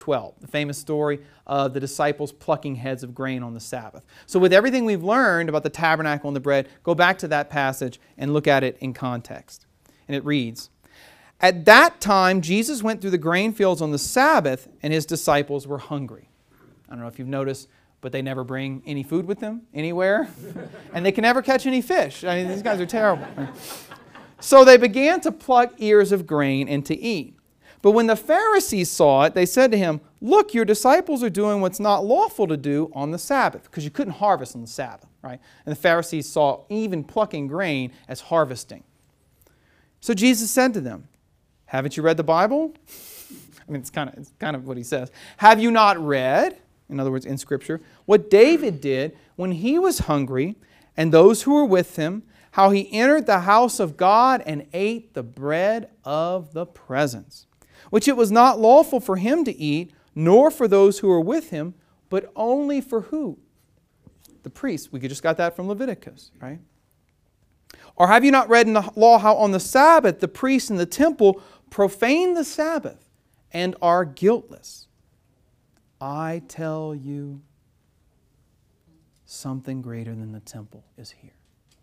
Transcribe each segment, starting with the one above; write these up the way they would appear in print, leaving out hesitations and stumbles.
12, the famous story of the disciples plucking heads of grain on the Sabbath. So with everything we've learned about the tabernacle and the bread, go back to that passage and look at it in context. And it reads, "At that time, Jesus went through the grain fields on the Sabbath, and his disciples were hungry." I don't know if you've noticed, but they never bring any food with them anywhere. And they can never catch any fish. I mean, these guys are terrible. So they began to pluck ears of grain and to eat. But when the Pharisees saw it, they said to him, "Look, your disciples are doing what's not lawful to do on the Sabbath." Because you couldn't harvest on the Sabbath, right? And the Pharisees saw even plucking grain as harvesting. So Jesus said to them, "Haven't you read the Bible?" I mean, it's kind of what he says. "Have you not read," in other words, in Scripture, "what David did when he was hungry, and those who were with him, how he entered the house of God and ate the bread of the presence, which it was not lawful for him to eat, nor for those who were with him, but only for who? The priests." We just got that from Leviticus, right? "Or have you not read in the law how on the Sabbath the priests in the temple profane the Sabbath and are guiltless? I tell you, something greater than the temple is here."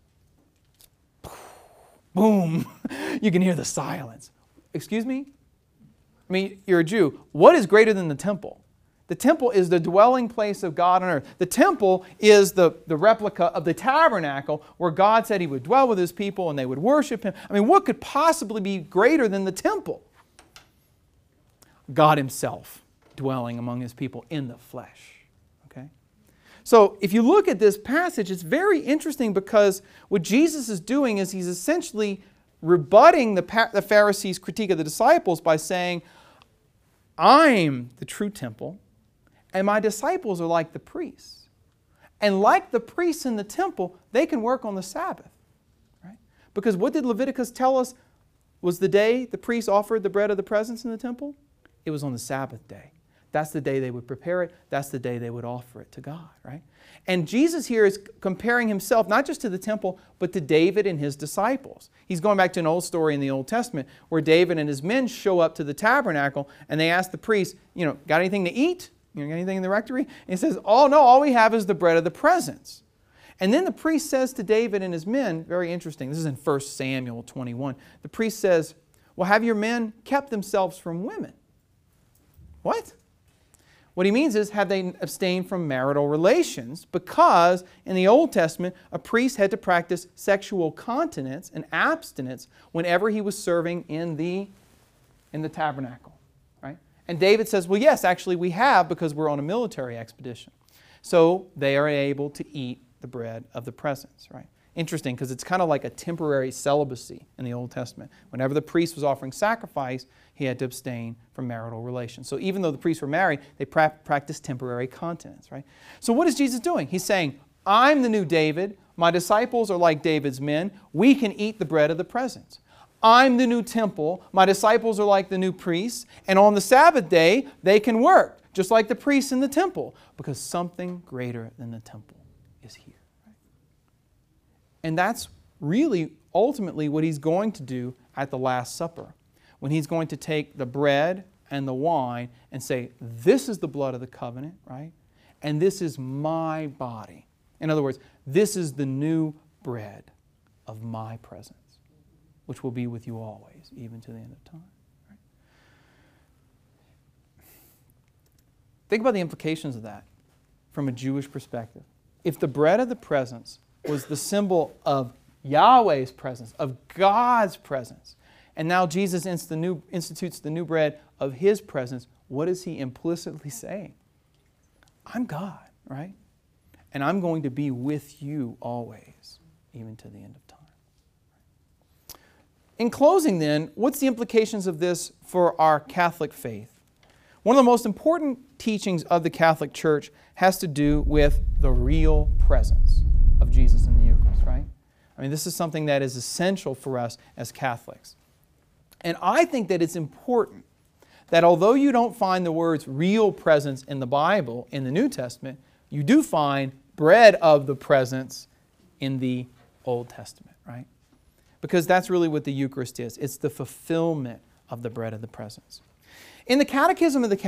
Boom! You can hear the silence. Excuse me? I mean, you're a Jew. What is greater than the temple? The temple is the dwelling place of God on earth. The temple is the replica of the tabernacle where God said He would dwell with His people and they would worship Him. I mean, what could possibly be greater than the temple? God Himself dwelling among His people in the flesh. Okay? So if you look at this passage, it's very interesting because what Jesus is doing is He's essentially rebutting the Pharisees' critique of the disciples by saying, "I'm the true temple, and my disciples are like the priests. And like the priests in the temple, they can work on the Sabbath." Right? Because what did Leviticus tell us was the day the priests offered the bread of the presence in the temple? It was on the Sabbath day. That's the day they would prepare it. That's the day they would offer it to God, right? And Jesus here is comparing Himself not just to the temple, but to David and his disciples. He's going back to an old story in the Old Testament where David and his men show up to the tabernacle and they ask the priest, "Got anything to eat? Got anything in the rectory?" And he says, "Oh, no, all we have is the bread of the presence." And then the priest says to David and his men, very interesting, this is in 1 Samuel 21, the priest says, "Well, have your men kept themselves from women?" What? What he means is, have they abstained from marital relations? Because in the Old Testament, a priest had to practice sexual continence and abstinence whenever he was serving in the tabernacle. Right? And David says, "Well, yes, actually we have because we're on a military expedition." So they are able to eat the bread of the presence. Right? Interesting, because it's kind of like a temporary celibacy in the Old Testament. Whenever the priest was offering sacrifice, he had to abstain from marital relations. So even though the priests were married, they practiced temporary continence, right? So what is Jesus doing? He's saying, "I'm the new David. My disciples are like David's men. We can eat the bread of the presence. I'm the new temple. My disciples are like the new priests. And on the Sabbath day, they can work, just like the priests in the temple, because something greater than the temple is here." Right? And that's really ultimately what He's going to do at the Last Supper, when He's going to take the bread and the wine and say, "This is the blood of the covenant," right? "And this is my body." In other words, this is the new bread of my presence, which will be with you always, even to the end of time. Right? Think about the implications of that from a Jewish perspective. If the bread of the presence was the symbol of Yahweh's presence, of God's presence, and now Jesus institutes the new bread of His presence, what is He implicitly saying? I'm God, right? And I'm going to be with you always, even to the end of time. In closing then, what's the implications of this for our Catholic faith? One of the most important teachings of the Catholic Church has to do with the real presence of Jesus in the Eucharist, right? I mean, this is something that is essential for us as Catholics. And I think that it's important that although you don't find the words real presence in the Bible, in the New Testament, you do find bread of the presence in the Old Testament, right? Because that's really what the Eucharist is. It's the fulfillment of the bread of the presence. In the Catechism of the